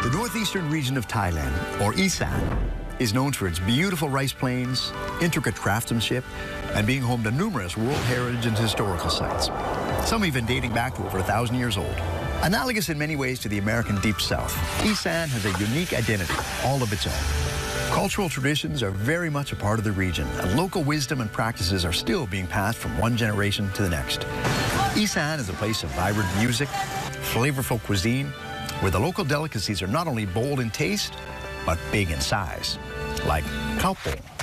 The northeastern region of Thailand, or Isan, is known for its beautiful rice plains, intricate craftsmanship, and being home to numerous World Heritage and historical sites, some even dating back to over 1,000 years old. Analogous in many ways to the American Deep South, Isan has a unique identity, all of its own. Cultural traditions are very much a part of the region, and local wisdom and practices are still being passed from one generation to the next. Isan is a place of vibrant music, flavorful cuisine, where the local delicacies are not only bold in taste, but big in size, like khao pong.